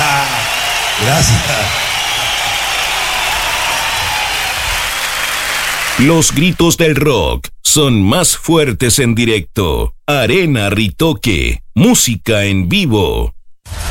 Gracias. Los gritos del rock son más fuertes en directo. Arena Ritoque, música en vivo.